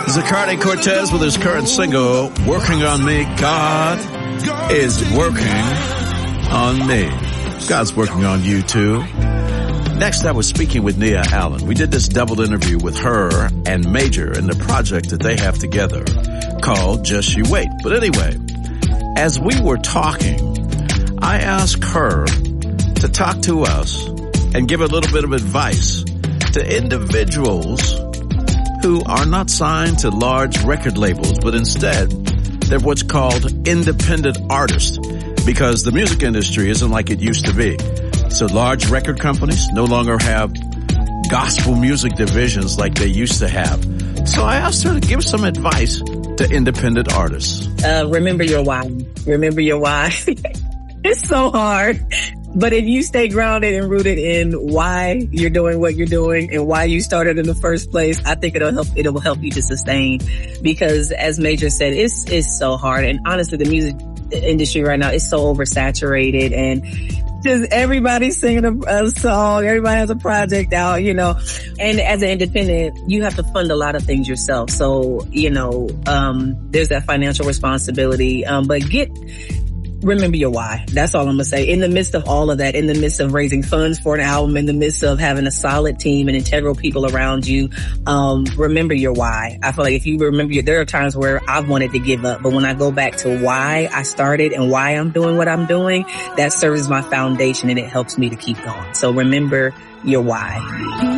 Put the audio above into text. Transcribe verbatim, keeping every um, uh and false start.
Zacardi Cortez with his current single, Working on Me. God is working on me. God's working on you too. Next, I was speaking with Nia Allen. We did this double interview with her and Major in the project that they have together called Just You Wait. But anyway, as we were talking, I asked her to talk to us and give a little bit of advice to individuals who are not signed to large record labels, but instead they're what's called independent artists, because the music industry isn't like it used to be. So large record companies no longer have gospel music divisions like they used to have. So I asked her to give some advice to independent artists. Uh, remember your why. Remember your why. It's so hard. But if you stay grounded and rooted in why you're doing what you're doing and why you started in the first place, I think it'll help, it'll help you to sustain. Because as Major said, it's, it's so hard. And honestly, the music industry right now is so oversaturated, and just everybody's singing a, a song. Everybody has a project out, you know, and as an independent, you have to fund a lot of things yourself. So, you know, um, there's that financial responsibility. Um, but get, remember your why. That's all I'm going to say. In the midst of all of that, in the midst of raising funds for an album, in the midst of having a solid team and integral people around you, um, remember your why. I feel like if you remember, your, there are times where I've wanted to give up, but when I go back to why I started and why I'm doing what I'm doing, that serves as my foundation and it helps me to keep going. So remember your why.